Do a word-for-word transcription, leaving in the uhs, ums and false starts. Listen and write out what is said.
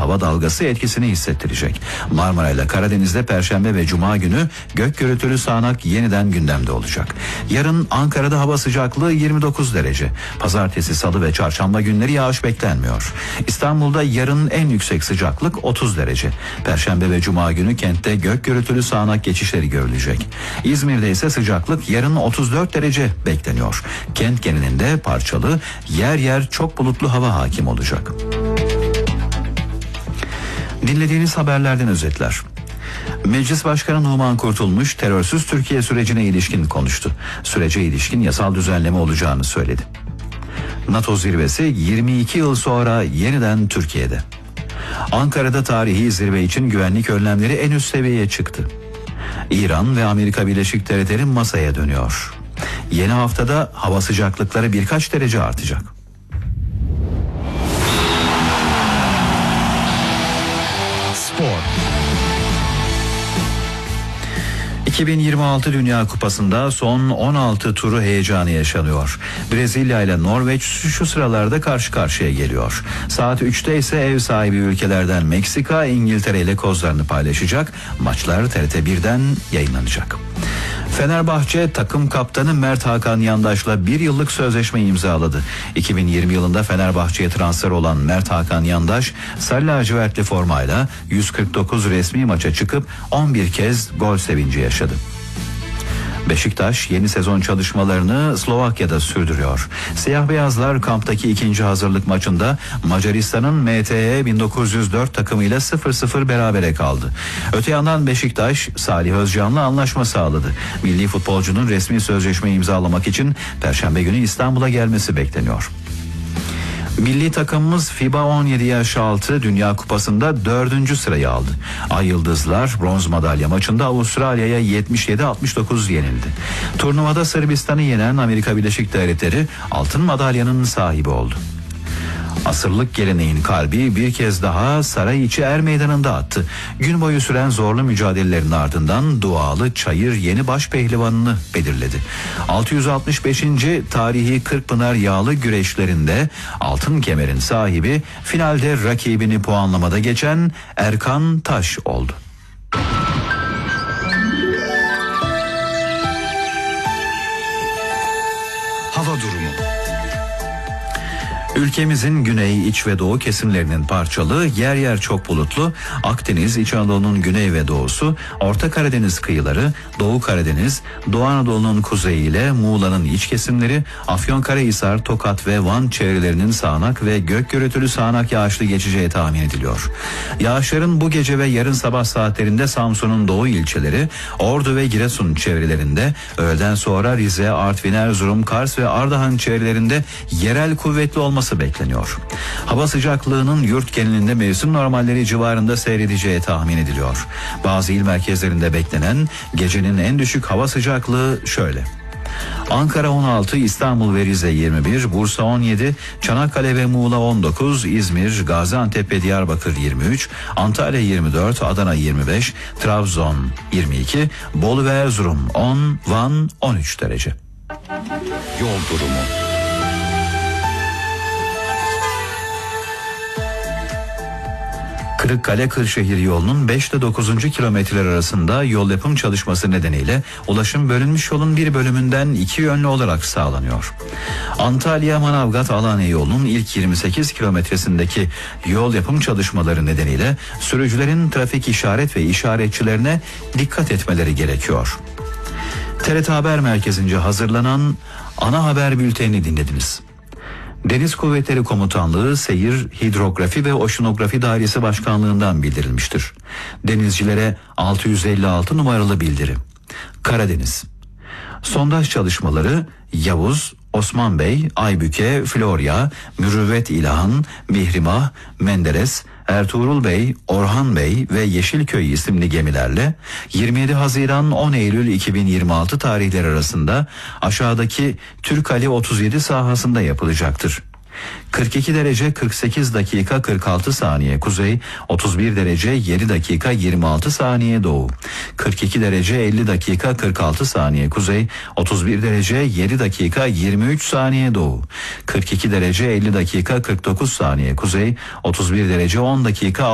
hava dalgası etkisini hissettirecek. Marmara ile Karadeniz'de Perşembe ve Cuma günü gök gürültülü sağanak yeniden gündemde olacak. Yarın Ankara'da hava sıcaklığı yirmi dokuz derece. Pazartesi, Salı ve Çarşamba günleri yağış beklenmiyor. İstanbul'da yarın en yüksek sıcaklık otuz derece. Perşembe ve Cuma günü kentte gök gürültülü sağanak geçişleri görülecek. İzmir'de ise sıcaklık yarın otuz dört derece bekleniyor. Kent genelinde parçalı, yer yer çok bulutlu hava hakim olacak. Dinlediğiniz haberlerden özetler. Meclis Başkanı Numan Kurtulmuş terörsüz Türkiye sürecine ilişkin konuştu. Sürece ilişkin yasal düzenleme olacağını söyledi. NATO zirvesi yirmi iki yıl sonra yeniden Türkiye'de. Ankara'da tarihi zirve için güvenlik önlemleri en üst seviyeye çıktı. İran ve Amerika Birleşik Devletleri masaya dönüyor. Yeni haftada hava sıcaklıkları birkaç derece artacak. Spor. iki bin yirmi altı Dünya Kupası'nda son on altı turu heyecanı yaşanıyor. Brezilya ile Norveç şu sıralarda karşı karşıya geliyor. Saat üçte ise ev sahibi ülkelerden Meksika, İngiltere ile kozlarını paylaşacak. Maçlar T R T bir'den yayınlanacak. Fenerbahçe takım kaptanı Mert Hakan Yandaş'la bir yıllık sözleşme imzaladı. iki bin yirmi yılında Fenerbahçe'ye transfer olan Mert Hakan Yandaş, sarı lacivertli formayla yüz kırk dokuz resmi maça çıkıp on bir kez gol sevinci yaşadı. Beşiktaş yeni sezon çalışmalarını Slovakya'da sürdürüyor. Siyah beyazlar kamptaki ikinci hazırlık maçında Macaristan'ın M T E bin dokuz yüz dört takımıyla sıfır sıfır berabere kaldı. Öte yandan Beşiktaş Salih Özcan'la anlaşma sağladı. Milli futbolcunun resmi sözleşme imzalamak için Perşembe günü İstanbul'a gelmesi bekleniyor. Milli takımımız FIBA on yedi yaş altı Dünya Kupası'nda dördüncü sırayı aldı. Ay Yıldızlar bronz madalya maçında Avustralya'ya yetmiş yedi altmış dokuz yenildi. Turnuvada Sırbistan'ı yenen Amerika Birleşik Devletleri altın madalyanın sahibi oldu. Asırlık geleneğin kalbi bir kez daha Sarayiçi Er Meydanı'nda attı. Gün boyu süren zorlu mücadelelerin ardından Dualı Çayır yeni baş pehlivanını belirledi. altı yüz altmış beşinci tarihi Kırkpınar yağlı güreşlerinde altın kemerin sahibi finalde rakibini puanlamada geçen Erkan Taş oldu. Hava durumu. Ülkemizin güney, iç ve doğu kesimlerinin parçalı, yer yer çok bulutlu, Akdeniz, İç Anadolu'nun güney ve doğusu, Orta Karadeniz kıyıları, Doğu Karadeniz, Doğu Anadolu'nun kuzeyi ile Muğla'nın iç kesimleri, Afyonkarahisar, Tokat ve Van çevrelerinin sağanak ve gök gürültülü sağanak yağışlı geçeceği tahmin ediliyor. Yağışların bu gece ve yarın sabah saatlerinde Samsun'un doğu ilçeleri, Ordu ve Giresun çevrelerinde, öğleden sonra Rize, Artvin, Erzurum, Kars ve Ardahan çevrelerinde yerel kuvvetli olması bekleniyor. Hava sıcaklığının yurt genelinde mevsim normalleri civarında seyredeceği tahmin ediliyor. Bazı il merkezlerinde beklenen gecenin en düşük hava sıcaklığı şöyle: Ankara on altı, İstanbul ve Rize yirmi bir, Bursa on yedi, Çanakkale ve Muğla on dokuz, İzmir, Gaziantep ve Diyarbakır yirmi üç, Antalya yirmi dört, Adana yirmi beş, Trabzon yirmi iki, Bolu ve Erzurum on, Van on üç derece. Yol durumu. Kırıkkale-Kırşehir yolunun beş ile dokuzuncu kilometreler arasında yol yapım çalışması nedeniyle ulaşım bölünmüş yolun bir bölümünden iki yönlü olarak sağlanıyor. Antalya-Manavgat-Alanya yolunun ilk yirmi sekiz kilometresindeki yol yapım çalışmaları nedeniyle sürücülerin trafik işaret ve işaretçilerine dikkat etmeleri gerekiyor. T R T Haber Merkezi'nce hazırlanan ana haber bültenini dinlediniz. Deniz Kuvvetleri Komutanlığı Seyir, Hidrografi ve Oşinografi Dairesi Başkanlığı'ndan bildirilmiştir. Denizcilere altı yüz elli altı numaralı bildiri. Karadeniz. Sondaj çalışmaları Yavuz, Osman Bey, Aybüke, Florya, Mürüvvet İlhan, Mihrimah, Menderes, Ertuğrul Bey, Orhan Bey ve Yeşilköy isimli gemilerle yirmi yedi Haziran on Eylül iki bin yirmi altı tarihleri arasında aşağıdaki Türkali otuz yedi sahasında yapılacaktır. kırk iki derece kırk sekiz dakika kırk altı saniye kuzey, otuz bir derece yedi dakika yirmi altı saniye doğu, kırk iki derece elli dakika kırk altı saniye kuzey, otuz bir derece yedi dakika yirmi üç saniye doğu, kırk iki derece elli dakika kırk dokuz saniye kuzey, otuz bir derece on dakika